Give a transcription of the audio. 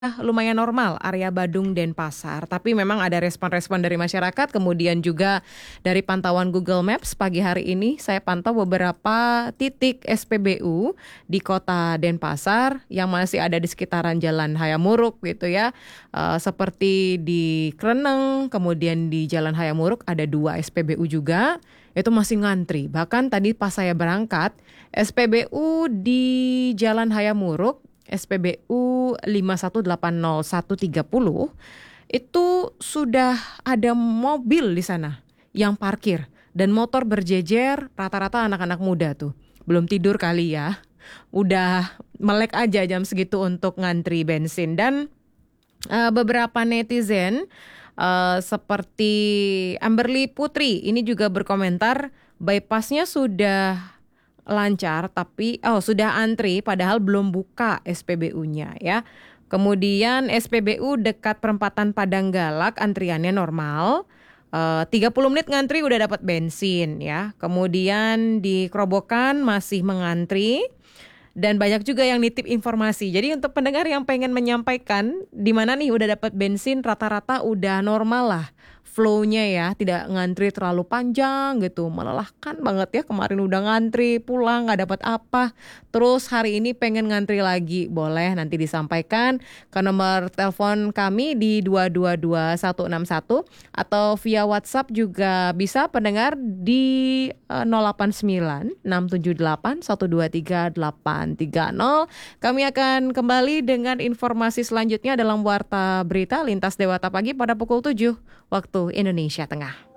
lumayan normal area Badung Denpasar, tapi memang ada respon-respon dari masyarakat, kemudian juga dari pantauan Google Maps pagi hari ini saya pantau beberapa titik SPBU di kota Denpasar yang masih ada di sekitaran Jalan Hayamuruk gitu ya. Seperti di Kreneng, kemudian di Jalan Hayamuruk ada 2 SPBU juga. Itu masih ngantri. Bahkan tadi pas saya berangkat, SPBU di Jalan Hayamuruk SPBU 5180-130 itu sudah ada mobil di sana yang parkir dan motor berjejer, rata-rata anak-anak muda tuh. Belum tidur kali ya. Udah melek aja jam segitu untuk ngantri bensin. Dan beberapa netizen seperti Amberly Putri ini juga berkomentar, bypassnya sudah lancar tapi sudah antri padahal belum buka SPBU-nya ya. Kemudian SPBU dekat perempatan Padanggalak antriannya normal. 30 menit ngantri udah dapat bensin ya. Kemudian di Kerobokan masih mengantri. Dan banyak juga yang nitip informasi. Jadi untuk pendengar yang pengen menyampaikan di mana nih udah dapat bensin, rata-rata udah normal lah flow-nya ya, tidak ngantri terlalu panjang gitu. Melelahkan banget ya, kemarin udah ngantri pulang gak dapat apa. Terus hari ini pengen ngantri lagi, boleh nanti disampaikan ke nomor telepon kami di 222161 atau via WhatsApp juga bisa pendengar di 089 678 123 830. Kami akan kembali dengan informasi selanjutnya dalam Warta Berita Lintas Dewata Pagi pada pukul 7 waktu Indonesia Tengah.